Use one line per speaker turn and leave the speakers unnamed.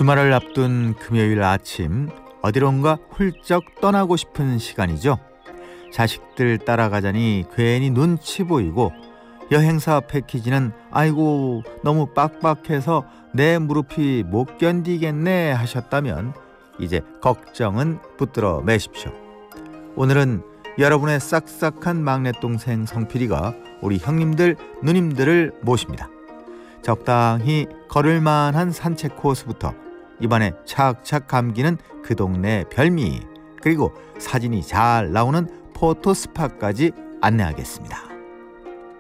주말을 앞둔 금요일 아침, 어디론가 훌쩍 떠나고 싶은 시간이죠. 자식들 따라가자니 괜히 눈치 보이고, 여행사 패키지는 아이고 너무 빡빡해서 내 무릎이 못 견디겠네 하셨다면 이제 걱정은 붙들어 매십시오. 오늘은 여러분의 싹싹한 막내동생 성필이가 우리 형님들 누님들을 모십니다. 적당히 걸을만한 산책 코스부터 입안에 착착 감기는 그 동네 별미, 그리고 사진이 잘 나오는 포토스팟까지 안내하겠습니다.